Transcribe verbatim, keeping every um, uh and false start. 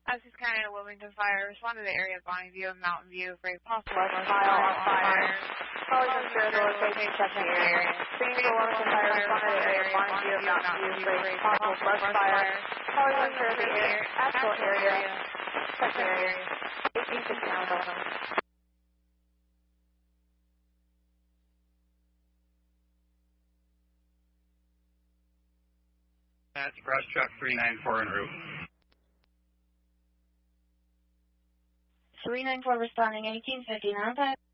Essex County to Wilmington Fire. Respond to the area of Bonnie View and Mountain View for a possible West file on fire. Calling in zero to location, check the area. Screen for Wilmington Fire. Respond to the area of Bonnie View and Mountain View for a possible west fire. Calling in zero to the actual area. Check the area. eighteen fifty now, Delta. That's brush truck three nine four en route. three nine four responding eighteen fifty, now that.